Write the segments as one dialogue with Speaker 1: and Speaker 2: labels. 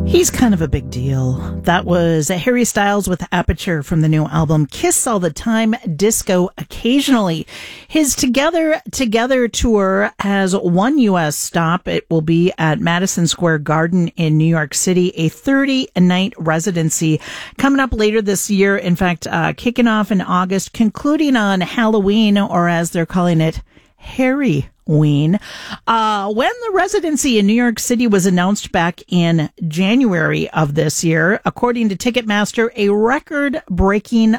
Speaker 1: He's kind of a big deal. That was Harry Styles with Aperture from the new album Kiss All the Time, Disco Occasionally. His Together tour has one U.S. stop. It will be at Madison Square Garden in New York City, a 30-night residency coming up later this year. In fact, kicking off in August, concluding on Halloween, or as they're calling it, Harry Ween. When the residency in New York City was announced back in January of this year, according to Ticketmaster, a record-breaking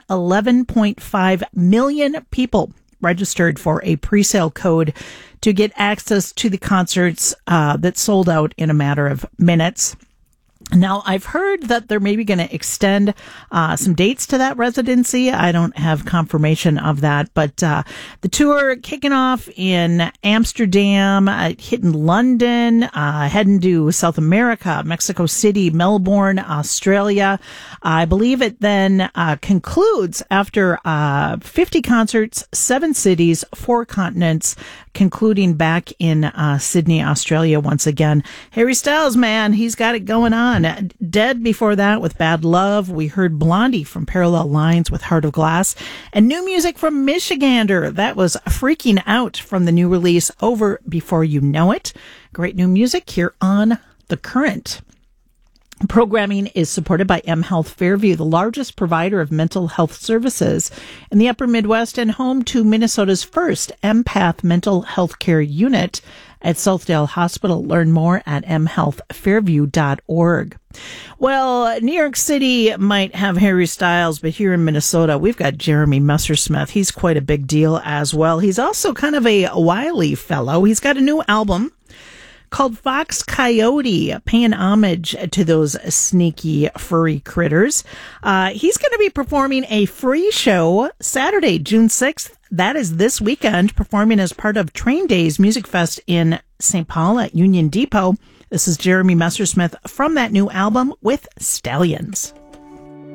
Speaker 1: 11.5 million people registered for a pre-sale code to get access to the concerts that sold out in a matter of minutes. Now, I've heard that they're maybe going to extend some dates to that residency. I don't have confirmation of that, but the tour kicking off in Amsterdam, hitting London, heading to South America, Mexico City, Melbourne, Australia. I believe it then concludes after 50 concerts, 7 cities, 4 continents, concluding back in Sydney, Australia once again. Harry Styles, man, he's got it going on. Dead before that with Bad Love. We heard Blondie from Parallel Lines with Heart of Glass. And new music from Michigander. That was Freaking Out from the new release Over Before You Know It. Great new music here on The Current. Programming is supported by mHealth Fairview, the largest provider of mental health services in the upper Midwest and home to Minnesota's first empath mental health care unit at Southdale Hospital. Learn more at mhealthfairview.org. Well, New York City might have Harry Styles, but here in Minnesota, we've got Jeremy Messersmith. He's quite a big deal as well. He's also kind of a wily fellow. He's got a new album called Fox Coyote, paying homage to those sneaky furry critters. He's going to be performing a free show Saturday, June 6th. That is this weekend, performing as part of Train Days Music Fest in St. Paul at Union Depot. This is Jeremy Messersmith from that new album with Stallions.